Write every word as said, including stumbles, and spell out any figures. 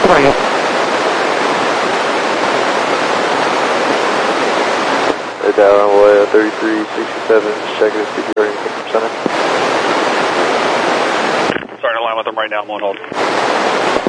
California. Down runway thirty-three sixty-seven, checking the C P R from center. Starting to line with them right now, I'm on hold.